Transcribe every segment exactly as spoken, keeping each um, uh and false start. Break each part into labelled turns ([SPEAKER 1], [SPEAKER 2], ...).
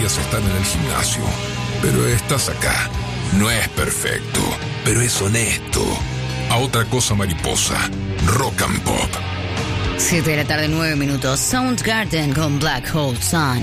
[SPEAKER 1] podrías estar en el gimnasio, pero estás acá. No es perfecto, pero es honesto. A otra cosa mariposa, Rock and Pop.
[SPEAKER 2] siete de la tarde, nueve minutos. Soundgarden con Black Hole Sun.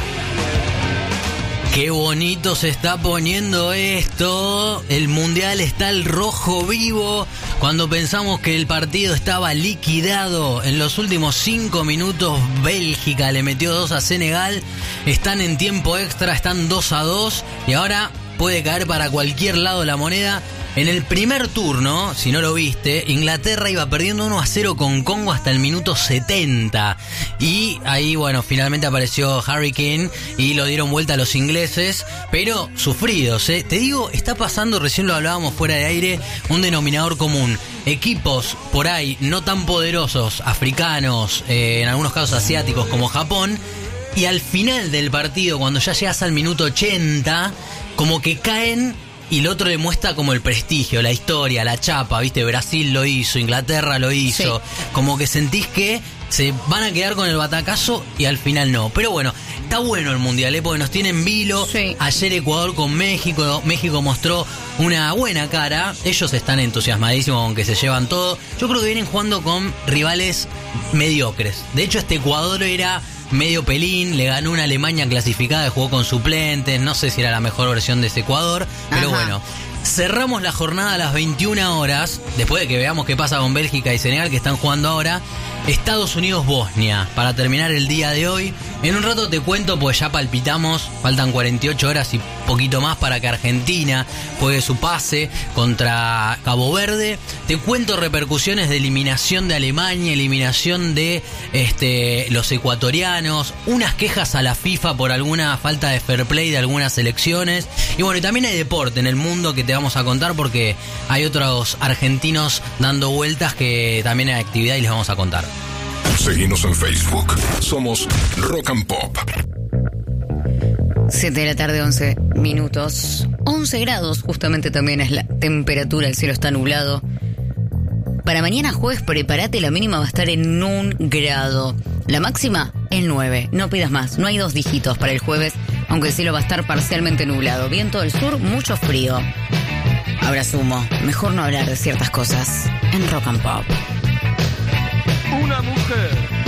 [SPEAKER 3] Qué bonito se está poniendo esto. El mundial está al rojo vivo. Cuando pensamos que el partido estaba liquidado, en los últimos cinco minutos Bélgica le metió dos a Senegal. Están en tiempo extra, están dos a dos. Y ahora puede caer para cualquier lado la moneda. En el primer turno, si no lo viste, Inglaterra iba perdiendo uno a cero con Congo hasta el minuto setenta. Y ahí, bueno, finalmente apareció Harry Kane y lo dieron vuelta a los ingleses, pero sufridos, ¿eh? Te digo, está pasando, recién lo hablábamos fuera de aire, un denominador común. Equipos por ahí no tan poderosos, africanos, eh, en algunos casos asiáticos como Japón, y al final del partido, cuando ya llegas al minuto ochenta, como que caen. Y el otro le muestra como el prestigio, la historia, la chapa, ¿viste? Brasil lo hizo, Inglaterra lo hizo. Sí. Como que sentís que se van a quedar con el batacazo y al final no. Pero bueno, está bueno el mundial, ¿eh? Porque nos tienen vilo. Sí. Ayer Ecuador con México. México mostró una buena cara. Ellos están entusiasmadísimos con que se llevan todo. Yo creo que vienen jugando con rivales mediocres. De hecho, este Ecuador era medio pelín, le ganó una Alemania clasificada que jugó con suplentes, no sé si era la mejor versión de ese Ecuador, pero Ajá. bueno, cerramos la jornada a las veintiuna horas, después de que veamos qué pasa con Bélgica y Senegal que están jugando ahora. Estados Unidos-Bosnia, para terminar el día de hoy. En un rato te cuento, pues ya palpitamos, faltan cuarenta y ocho horas y poquito más para que Argentina juegue su pase contra Cabo Verde. Te cuento repercusiones de eliminación de Alemania, eliminación de este, los ecuatorianos, unas quejas a la FIFA por alguna falta de fair play de algunas selecciones. Y bueno, y también hay deporte en el mundo que te vamos a contar porque hay otros argentinos dando vueltas que también hay actividad y les vamos a contar.
[SPEAKER 1] Seguimos en Facebook. Somos Rock and Pop.
[SPEAKER 2] siete de la tarde, once minutos. once grados, justamente también es la temperatura. El cielo está nublado. Para mañana jueves, prepárate. La mínima va a estar en un grado. La máxima, en nueve. No pidas más. No hay dos dígitos para el jueves, aunque el cielo va a estar parcialmente nublado. Viento del sur, mucho frío. Ahora sumo. Mejor no hablar de ciertas cosas en Rock and Pop.
[SPEAKER 4] Una mujer